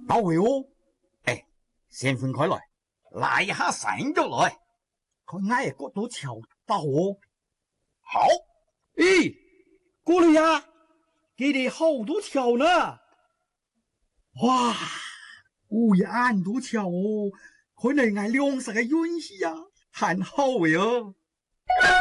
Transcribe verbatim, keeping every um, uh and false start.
到位哦。哎，先分开来，拉一下绳就来，看俺嘅角度瞧到哦。好，咦，過嚟呀，佢哋好多橋呢。哇，我一眼都瞧哦，佢哋嗌兩十個運氣呀，很好嘅哦。